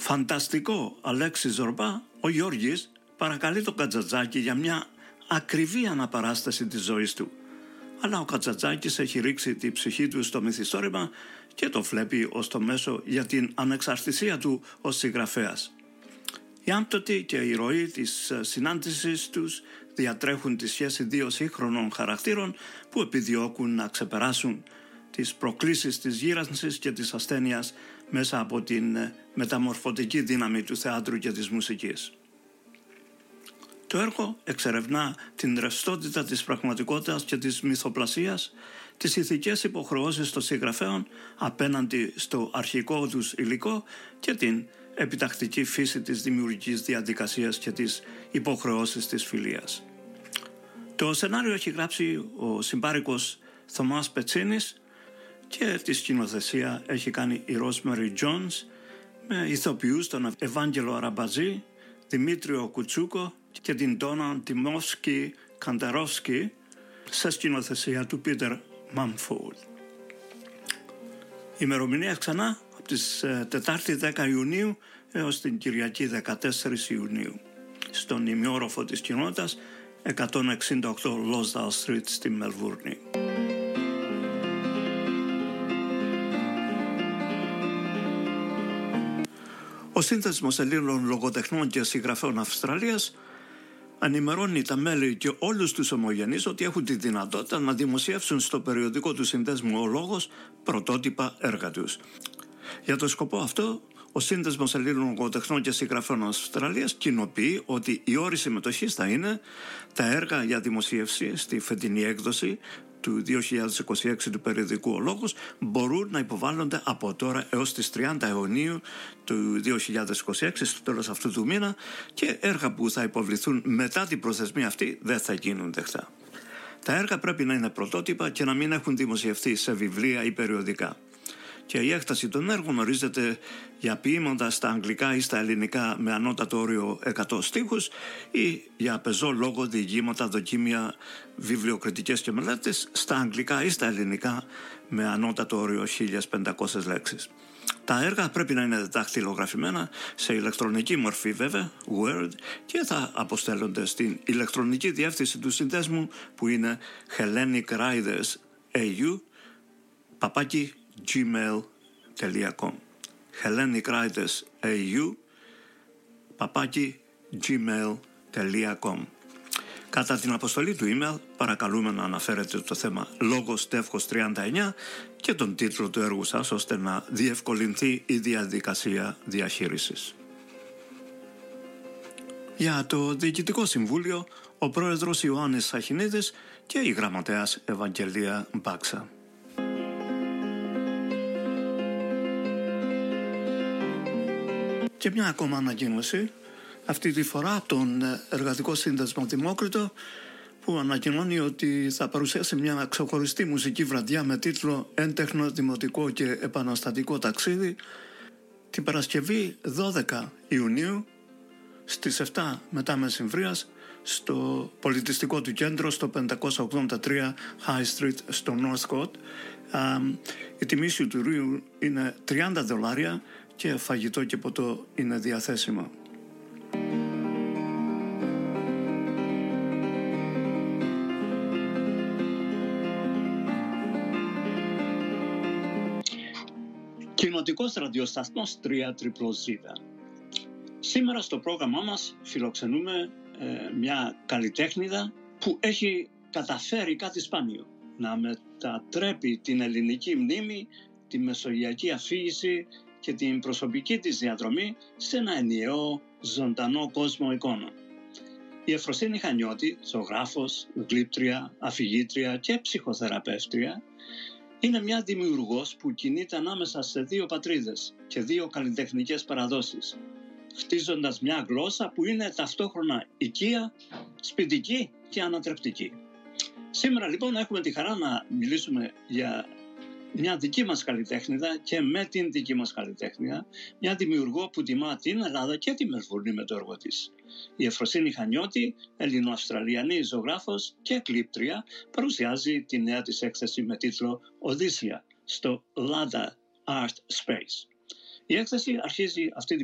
φανταστικό Αλέξη Ζορμπά, ο Γιώργης παρακαλεί τον Κατζατζάκη για μια ακριβή αναπαράσταση της ζωής του. Αλλά ο Κατζατζάκης έχει ρίξει τη ψυχή του στο μυθιστόρημα και το βλέπει ως το μέσο για την ανεξαρτησία του ως συγγραφέας. Η άμπτωτη και η ροή της συνάντησης τους διατρέχουν τη σχέση δύο σύγχρονων χαρακτήρων που επιδιώκουν να ξεπεράσουν τις προκλήσεις της γύρανσης και της ασθένειας μέσα από την μεταμορφωτική δύναμη του θεάτρου και της μουσικής. Το έργο εξερευνά την ρευστότητα της πραγματικότητας και της μυθοπλασίας, τις ηθικές υποχρεώσεις των συγγραφέων απέναντι στο αρχικό τους υλικό και την επιτακτική φύση της δημιουργικής διαδικασίας και τις υποχρεώσεις της φιλίας. Το σενάριο έχει γράψει ο συμπάρικος Θωμάς Πετσίνης και τη σκηνοθεσία έχει κάνει η Rosemary Jones με ηθοποιούς τον Ευάγγελο Αραμπαζή, Δημήτριο Κουτσούκο και την Ντόνα Τιμόφσκι Καντερόφσκι σε σκηνοθεσία του Πίτερ Μάμφολ. Η ημερομηνία ξανά από τις Τετάρτη 10 Ιουνίου έως την Κυριακή 14 Ιουνίου στον ημιόροφο της κοινότητας 168 Lonsdale Street στη Μελβούρνη. Ο Σύνδεσμος Ελλήνων Λογοτεχνών και Συγγραφέων Αυστραλίας ενημερώνει τα μέλη και όλους τους ομογενείς ότι έχουν τη δυνατότητα να δημοσιεύσουν στο περιοδικό του συνδέσμου «Ο Λόγος» πρωτότυπα έργα τους. Για το σκοπό αυτό, ο Σύνδεσμος Ελλήνων Λογοτεχνών και Συγγραφέων Αυστραλίας κοινοποιεί ότι η όρη συμμετοχής θα είναι τα έργα για δημοσίευση στη φετινή έκδοση του 2026 του περιοδικού «Ο Λόγος» μπορούν να υποβάλλονται από τώρα έως τις 30 Ιουνίου του 2026 στο τέλος αυτού του μήνα και έργα που θα υποβληθούν μετά την προθεσμία αυτή δεν θα γίνουν δεκτά. Τα έργα πρέπει να είναι πρωτότυπα και να μην έχουν δημοσιευθεί σε βιβλία ή περιοδικά. Και η έκταση των έργων ορίζεται για ποίηματα στα αγγλικά ή στα ελληνικά με ανώτατο όριο 100 στίχους ή για πεζό λόγο διηγήματα, δοκίμια, βιβλιοκριτικές και μελέτες στα αγγλικά ή στα ελληνικά με ανώτατο όριο 1500 λέξεις. Τα έργα πρέπει να είναι δακτυλογραφημένα σε ηλεκτρονική μορφή βέβαια, Word, και θα αποστέλλονται στην ηλεκτρονική διεύθυνση του συνδέσμου που είναι hellenicriders@gmail.com hellenicriders@gmail.com. Κατά την αποστολή του email παρακαλούμε να αναφέρετε το θέμα Λόγος Τεύχος 39 και τον τίτλο του έργου σας ώστε να διευκολυνθεί η διαδικασία διαχείρισης. Για το Διοικητικό Συμβούλιο, ο πρόεδρος Ιωάννης Σαχινίδης και η γραμματέας Ευαγγελία Μπάξα. Και μια ακόμα ανακοίνωση, αυτή τη φορά από τον Εργατικό Σύνδεσμο Δημόκριτο, που ανακοινώνει ότι θα παρουσιάσει μια ξεχωριστή μουσική βραδιά με τίτλο «Έντεχνο, Δημοτικό και Επαναστατικό Ταξίδι» την Παρασκευή 12 Ιουνίου στις 7 μετά μεσημβρίας στο πολιτιστικό του κέντρο στο 583 High Street στο Northcote. Η τιμή εισιτηρίου είναι $30 και φαγητό και ποτό είναι διαθέσιμο. Κοινοτικός ραδιοσταθμός 3ZZZ. Σήμερα στο πρόγραμμά μας φιλοξενούμε μια καλλιτέχνηδα που έχει καταφέρει κάτι σπάνιο, να μετατρέπει την ελληνική μνήμη, τη μεσογειακή αφήγηση και την προσωπική της διαδρομή σε ένα ενιαίο ζωντανό κόσμο εικόνων. Η Εφροσύνη Χανιώτη, ζωγράφος, γλύπτρια, αφηγήτρια και ψυχοθεραπεύτρια, είναι μια δημιουργός που κινείται ανάμεσα σε δύο πατρίδες και δύο καλλιτεχνικές παραδόσεις, χτίζοντας μια γλώσσα που είναι ταυτόχρονα οικία, σπιτική και ανατρεπτική. Σήμερα λοιπόν έχουμε τη χαρά να μιλήσουμε για μια δική μας καλλιτέχνηδα και με την δική μας καλλιτέχνηδα, μια δημιουργό που τιμά την Ελλάδα και τη Μελβούρνη με το έργο της. Η Εφροσύνη Χανιώτη, Ελληνοαυστραλιανή ζωγράφος και κλίπτρια, παρουσιάζει τη νέα της έκθεση με τίτλο «Οδύσσια» στο Lada Art Space. Η έκθεση αρχίζει αυτή